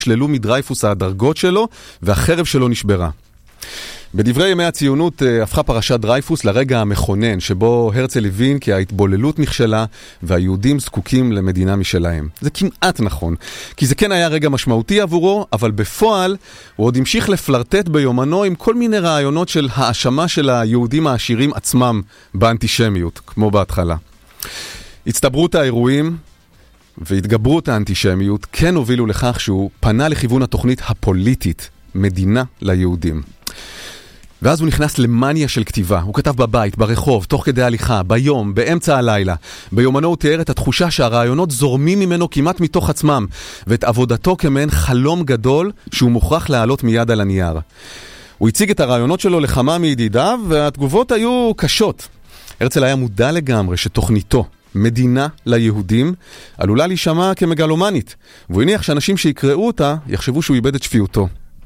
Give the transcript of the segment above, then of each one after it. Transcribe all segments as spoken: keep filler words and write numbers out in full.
שללו מדרייפוס הדרגות שלו, והחרב שלו נשברה. בדברי ימי הציונות הפכה פרשת דרייפוס לרגע המכונן, שבו הרצל הבין כי ההתבוללות נכשלה, והיהודים זקוקים למדינה משלהם. זה כמעט נכון, כי זה כן היה רגע משמעותי עבורו, אבל בפועל הוא עוד המשיך לפלרטט ביומנו עם כל מיני רעיונות של האשמה של היהודים העשירים עצמם באנטישמיות, כמו בהתחלה. הצטברות האירועים והתגברות האנטישמיות כן הובילו לכך שהוא פנה לכיוון התוכנית הפוליטית, מדינה ליהודים. ואז הוא נכנס למניה של כתיבה. הוא כתב בבית, ברחוב, תוך כדי הליכה, ביום, באמצע הלילה. ביומנו הוא תיאר את התחושה שהרעיונות זורמים ממנו כמעט מתוך עצמם, ואת עבודתו כמעין חלום גדול שהוא מוכרח להעלות מיד על הנייר. הוא הציג את הרעיונות שלו לכמה מידידיו, והתגובות היו קשות. הרצל היה מודע לגמרי שתוכניתו, מדינה ליהודים, עלולה להישמע כמגלומנית, והוא הניח שאנשים שיקראו אותה יחשבו שהוא איבד את שפיותו.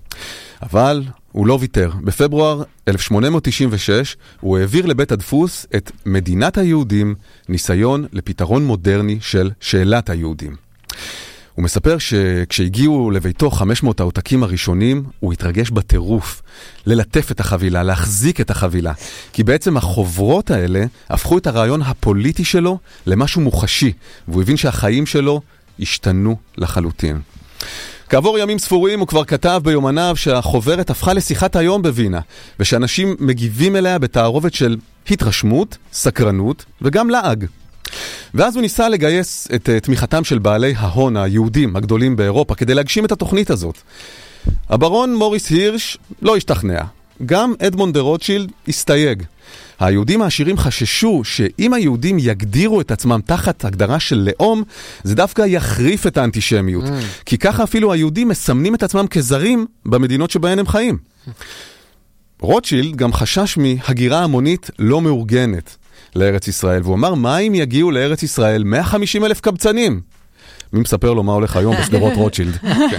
אבל הוא לא ויתר. בפברואר אלף שמונה מאות תשעים ושש הוא העביר לבית הדפוס את מדינת היהודים, ניסיון לפתרון מודרני של שאלת היהודים. הוא מספר שכשהגיעו לביתו חמש מאות העותקים הראשונים, הוא התרגש בטירוף ללטף את החבילה, להחזיק את החבילה. כי בעצם החוברות האלה הפכו את הרעיון הפוליטי שלו למשהו מוחשי, והוא הבין שהחיים שלו השתנו לחלוטין. כעבור ימים ספורים הוא כבר כתב ביומניו שהחוברת הפכה לשיחת היום בווינה, ושאנשים מגיבים אליה בתערובת של התרשמות, סקרנות וגם לעג. ואז הוא ניסה לגייס את תמיכתם של בעלי ההון היהודים הגדולים באירופה כדי להגשים את התוכנית הזאת. הברון מוריס הירש לא השתכנע. גם אדמונד דה רוטשילד הסתייג. היהודים העשירים חששו שאם היהודים יגדירו את עצמם תחת הגדרה של לאום, זה דווקא יחריף את האנטישמיות. Mm. כי ככה אפילו היהודים מסמנים את עצמם כזרים במדינות שבהן הם חיים. רוטשילד גם חשש מהגירה המונית לא מאורגנת לארץ ישראל, והוא אמר, מה אם יגיעו לארץ ישראל מאה וחמישים אלף קבצנים? מי מספר לו מה הולך היום בסדרות רוטשילד? כן.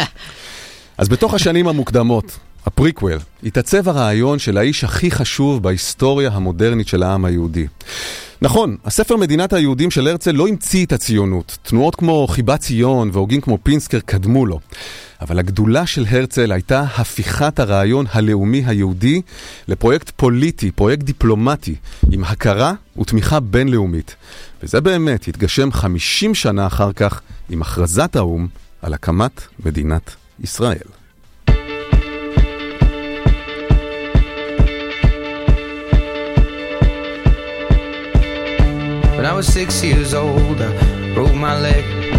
אז בתוך השנים המוקדמות, הפריקוול, התעצב הרעיון של האיש הכי חשוב בהיסטוריה המודרנית של העם היהודי. נכון, הספר מדינת היהודים של הרצל לא המציא את הציונות. תנועות כמו חיבת ציון והוגים כמו פינסקר קדמו לו. אבל הגדולה של הרצל הייתה הפיכת הרעיון הלאומי היהודי לפרויקט פוליטי, פרויקט דיפלומטי, עם הכרה ותמיכה בינלאומית. וזה באמת התגשם חמישים שנה אחר כך עם הכרזת האו"ם על הקמת מדינת ישראל. When I was six years old, I broke my leg.